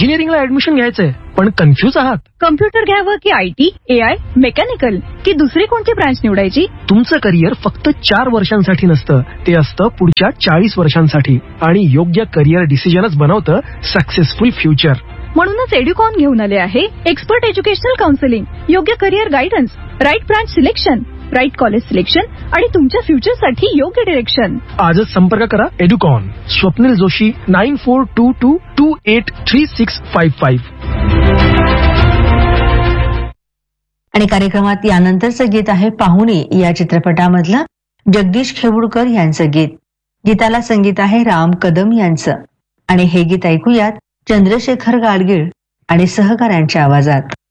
इंजिनिअरिंगला admission घ्यायचंय पण confuse आहात? कम्प्युटर घ्यावं की IT, AI, मेकॅनिकल की दुसरी कोणती ब्रांच निवडायची? तुमचं करिअर फक्त 4 वर्षांसाठी नसतं, ते असतं पुढच्या 40 वर्षांसाठी. आणि योग्य करिअर डिसिजनच बनवतं सक्सेसफुल फ्युचर. म्हणूनच एड्युकॉन घेऊन आले आहे एक्सपर्ट एज्युकेशनल काउन्सिलिंग, योग्य career guidance, right branch selection, right college selection आणि तुमच्या फ्युचरसाठी योग्य डिरेक्शन. आजच संपर्क करा एड्युकॉन. स्वप्नील जोशी 9422283655. आणि कार्यक्रमात यानंतरचं गीत आहे पाहुणे या चित्रपटामधलं जगदीश खेवुडकर यांचं गीत. गीताला संगीत आहे राम कदम यांचं. आणि हे गीत ऐकूयात चंद्रशेखर गाडगीळ आणि सहकाऱ्यांच्या आवाजात.